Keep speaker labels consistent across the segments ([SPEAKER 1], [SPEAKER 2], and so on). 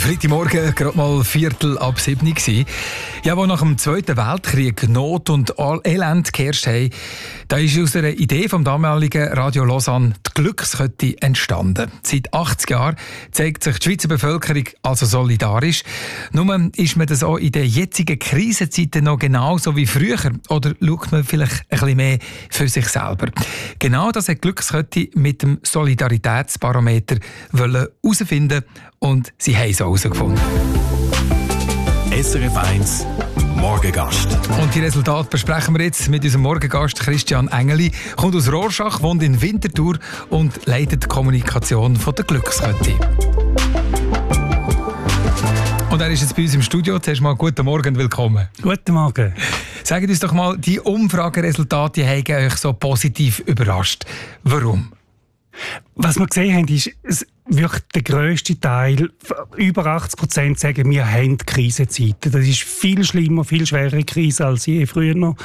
[SPEAKER 1] Freitagmorgen, gerade mal 6:15 gewesen. Ja, wo nach dem Zweiten Weltkrieg Not und Elend geherrscht haben, da ist aus einer Idee vom damaligen Radio Lausanne die Glückskette entstanden. Seit 80 Jahren zeigt sich die Schweizer Bevölkerung also solidarisch. Nur ist man das auch in den jetzigen Krisenzeiten noch genauso wie früher? Oder schaut man vielleicht ein bisschen mehr für sich selber? Genau das hat die Glückskette mit dem Solidaritätsbarometer herausfinden und sie haben es auch herausgefunden.
[SPEAKER 2] SRF 1 Morgengast.
[SPEAKER 1] Und die Resultate besprechen wir jetzt mit unserem Morgengast Christian Engeli. Kommt aus Rorschach, wohnt in Winterthur und leitet die Kommunikation von der Glückskette. Und er ist jetzt bei uns im Studio. Zuerst mal guten Morgen und willkommen.
[SPEAKER 3] Guten Morgen.
[SPEAKER 1] Sagt uns doch mal, die Umfrageresultate haben euch so positiv überrascht. Warum?
[SPEAKER 3] Was wir gesehen haben, ist wirklich der grösste Teil, über 80% sagen, wir haben Krisenzeiten. Das ist viel schlimmer, viel schwerere Krise als je früher noch.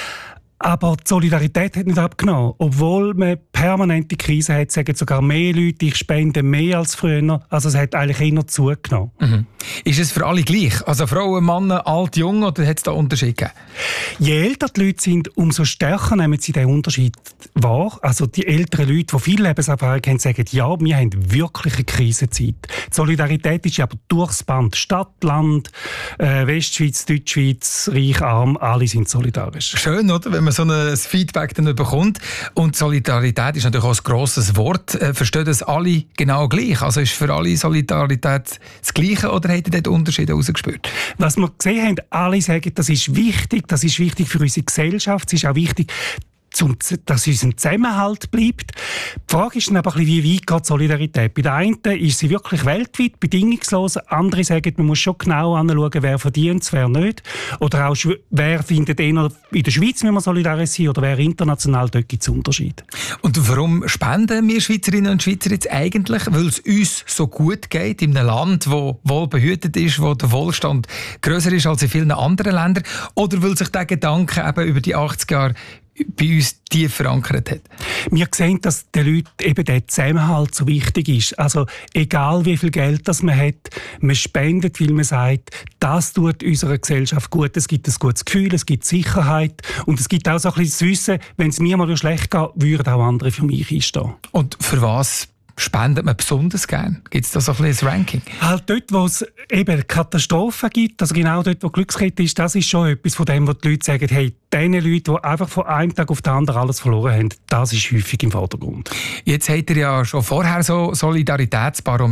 [SPEAKER 3] Aber die Solidarität hat nicht abgenommen. Obwohl man permanente Krise hat, sagen sogar mehr Leute, ich spende mehr als früher. Also es hat eigentlich eher zugenommen.
[SPEAKER 1] Mhm. Ist es für alle gleich? Also Frauen, Männer, alt, jung, oder hat es da Unterschiede gegeben?
[SPEAKER 3] Je älter die Leute sind, umso stärker nehmen sie diesen Unterschied wahr. Also die älteren Leute, die viel Lebenserfahrung haben, sagen, ja, wir haben wirklich eine Krisenzeit. Die Solidarität ist aber durchs Band. Stadt, Land, Westschweiz, Deutschschweiz, Reich, Arm, alle sind solidarisch.
[SPEAKER 1] Schön, oder? Wenn man so ein Feedback dann bekommt. Und Solidarität ist natürlich auch ein grosses Wort. Verstehen das alle genau gleich? Also ist für alle Solidarität das Gleiche oder habt ihr dort Unterschiede herausgespürt?
[SPEAKER 3] Was wir gesehen haben, alle sagen, das ist wichtig für unsere Gesellschaft, es ist auch wichtig, dass unser Zusammenhalt bleibt. Die Frage ist dann aber ein bisschen, wie weit geht Solidarität? Bei den einen ist sie wirklich weltweit, bedingungslos. Andere sagen, man muss schon genau anschauen, wer verdient es, wer nicht. Oder auch, wer findet eher in der Schweiz, wenn wir solidarisch sind, oder wer international, dort gibt es Unterschiede.
[SPEAKER 1] Und warum spenden wir Schweizerinnen und Schweizer jetzt eigentlich? Weil es uns so gut geht, in einem Land, das wohl behütet ist, wo der Wohlstand grösser ist als in vielen anderen Ländern? Oder weil sich der Gedanke eben über die 80 Jahre bei uns tief verankert hat?
[SPEAKER 3] Wir sehen, dass den Leuten eben der Zusammenhalt so wichtig ist. Also egal wie viel Geld das man hat, man spendet, weil man sagt, das tut unserer Gesellschaft gut. Es gibt ein gutes Gefühl, es gibt Sicherheit und es gibt auch so ein bisschen das Wissen, wenn es mir mal schlecht geht, würden auch andere für mich einstehen.
[SPEAKER 1] Und für was spendet man besonders gern? Gibt es da so ein bisschen ein Ranking?
[SPEAKER 3] Halt dort, wo es eben Katastrophen gibt, also genau dort, wo Glückskette ist, das ist schon etwas von dem, wo die Leute sagen, hey, diesen Leuten, die einfach von einem Tag auf den anderen alles verloren haben, das ist häufig im Vordergrund.
[SPEAKER 1] Jetzt habt ihr ja schon vorher so Solidaritätsbarometer